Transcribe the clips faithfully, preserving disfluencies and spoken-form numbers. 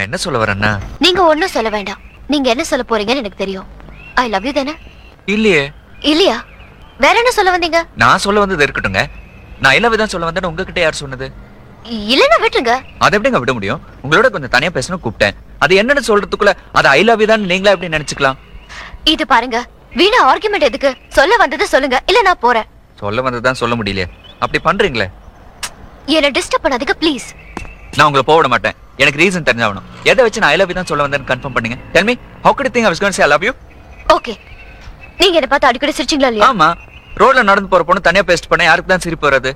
என்ன சொல்ல வரேன்னா, நீங்க ஒண்ணும் சொல்ல வேண்டாம். நீங்க என்ன சொல்ல போறீங்கன்னு எனக்கு தெரியும். ஐ லவ் யூ தானே? இல்லையே. இல்லையா? வேற என்ன சொல்ல வந்தீங்க? நான் சொல்ல வந்தது இருக்கட்டுங்க. நான் ஐ லவ் யூ தான் சொல்ல வந்தேன்னு உங்ககிட்ட யார் சொன்னது? இல்லன்னா விட்டுருங்க. அதை எப்படிங்க விட முடியும்? உங்களோட கொஞ்சம் தனியா பேசணும் கூப்பிட்டேன். அது என்னன்னு சொல்றதுக்குள்ள அது ஐ லவ் யூ தான் நீங்களா எப்படி நினைச்சுக்கலாம்? இது பாருங்க, வீணா ஆர்குமெண்ட் எதுக்கு? சொல்ல வந்தது சொல்லுங்க, இல்ல நான் போறேன். சொல்ல வந்ததுதான் சொல்ல முடியலையே. அப்படி பண்றீங்களே. என்ன டிஸ்டர்ப் பண்ணாதீங்க ப்ளீஸ். நான் உங்களை போக விட மாட்டேன். எனக்கு ரீசன் தெரிஞ்சாகணும். எதை வச்சு நான் ஐ லவ் யூ தான் சொல்ல வந்தேன்னு கன்ஃபார்ம் பண்ணுங்க. Tell me, how could you think I was going to say I love you? Okay. நீங்க என்ன பார்த்து அடிக்கடி சிரிச்சீங்களா இல்லையா? ஆமா. ரோட்ல நடந்து போற பொண்ணு தனியா பேஸ்ட் பண்ண யாருக்கு தான் சிரிப்பு வராது?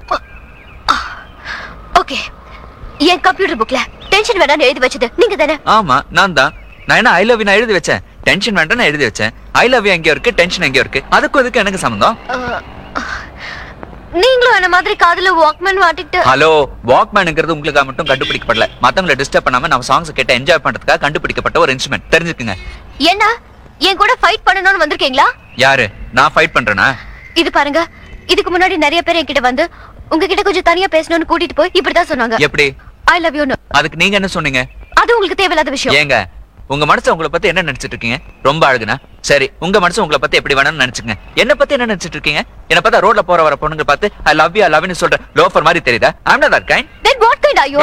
ஓகே. என் கம்ப்யூட்டர் புக்ல டென்ஷன் வேண்டாம்னு எழுதி வச்சது நீங்க தானே? ஆமா, நான் தான். நான் என்ன ஐ லவ் யூ நான் எழுதி வச்சேன்? டென்ஷன் வேண்டாம் நான் எழுதி வச்சேன். ஐ லவ் யூ எங்க இருக்கு, டென்ஷன் எங்க இருக்கு? அதுக்கு அதுக்கு எனக்கு சம்பந்தம்? நீங்களும் என்ன மாதிரி காதுல வாக்மேன் மாட்டிட்டு. ஹலோ, வாக்மேன்ங்கிறது உங்களுக்காக மட்டும் கண்டுபிடிக்கப்படல. மத்தவங்களை டிஸ்டர்ப் பண்ணாம நம்ம சாங்ஸ் கேட்டு என்ஜாய் பண்றதுக்காக கண்டுபிடிக்கப்பட்ட ஒரு இன்ஸ்ட்ருமெண்ட். தெரிஞ்சுக்குங்க. என்ன என் கூட ஃபைட் பண்ணணும்னு வந்திருக்கீங்களா? யாரு? நான் ஃபைட் பண்றேனா? இது பாருங்க, இதுக்கு முன்னாடி நிறைய பேர் என்கிட்ட வந்து உங்ககிட்ட கொஞ்சம் தனியா பேசணும்னு கூட்டிட்டு போய் இப்படிதான் சொன்னாங்க. எப்படி? I love you. அதுக்கு நீங்க என்ன சொன்னீங்க? அது உங்களுக்கு தேவையில்லாத விஷயம். ஏங்க, உங்க மனசு உங்களை பத்தி என்ன நினைச்சிட்டு இருக்கீங்க? ரொம்ப அழகுனா சரி, உங்க மனசு உங்களை பத்தி எப்படி வேணும்னு நினைச்சுங்க. என்ன பத்தி என்ன நினைச்சிட்டு இருக்கீங்க? என்ன பார்த்தா ரோட்ல போற வர பொண்ணுங்க பார்த்து I love you I love you சொல்ற லோஃபர் மாதிரி தெரியுதா? ஐ am not that kind. Then what kind are you?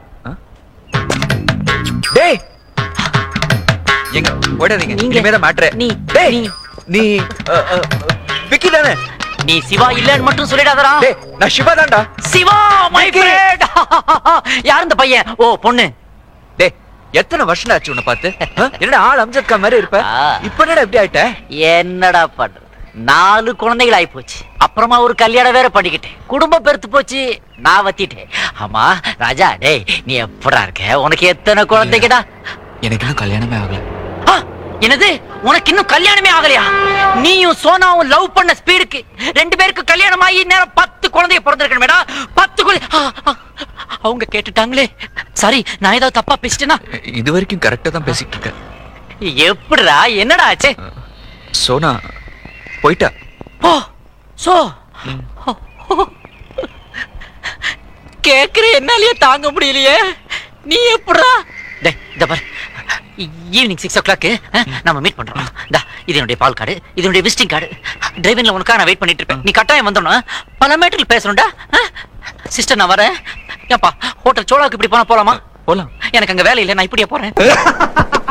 டேய், எங்க ஓடாதீங்க. நீங்க- இனிமே தான் மாட்றே. நீ டேய், நீ- நீ விக்கி தானே? நீ சிவா இல்லன்னு மட்டும் சொல்லிடாதடா. டேய், நான் சிவா தான்டா. Siva my friend. யார் இந்த பையன்? ஓ பொண்ணு. டேய், எத்தனை வருஷம் ஆச்சு உன்னை பார்த்து? ஆ? என்னடா ஆள் அம்ஜத் கான் மாதிரி இருப்ப? ஆ. இப்போ என்னடா இப்படி ஆயிட்ட? என்னடா பண்றது? நாலு குழந்தைகள் ஆயி போச்சு. அப்புறமா ஒரு கல்யாணம் வேற பண்ணிக்கிட்டேன். குடும்பம் பெருத்து போச்சு. நான் வத்திட்டேன். ஆமா ராஜா, டேய் நீ எப்படா இருக்க? உனக்கு எத்தனை குழந்தைங்கடா? எனக்கு இன்னும் கல்யாணமே ஆகல. ஆ, என்னது? உனக்கு இன்னும் கல்யாணமே ஆகலையா? நீயும் சோனாவும் லவ் பண்ண ஸ்பீடுக்கு ரெண்டு பேருக்கு கல்யாணம் ஆகி நேரம் பத்து குழந்தைய பிறந்திருக்கணுமேடா. பத்து குழந்தை. ஆ, ஆ, அவங்க கேட்டுட்டாங்களே. சாரி, நான் ஏதாவது தப்பா பேசிட்டேனா? இது வரைக்கும் கரெக்டா தான் பேசிட்டு இருக்கேன். எப்படிடா? என்னடா ஆச்சு? சோனா போயிட்டா. ஓ சோ கேக்குற என்னாலயே தாங்க முடியலையே. நீ எப்படா? டேய் இந்த பாரு, ஈவினிங் சிக்ஸ் ஓ கிளாக்கு நம்ம மீட் பண்றோம். டா, இது என்னுடைய பால் கார்டு, இது என்னுடைய விசிட்டிங் கார்டு. டிரைவிங்ல உனக்காக நான் வெயிட் பண்ணிட்டு இருப்பேன். நீ கட்டாயம் வந்துடணும். பல மேட்டர்ல பேசணும்டா. சிஸ்டர் நான் வரேன். ஏப்பா ஹோட்டல் சோழாவுக்கு இப்படி போனா போலாமா? போலாம். எனக்கு அங்க வேலை இல்லை, நான் இப்படியே போறேன்.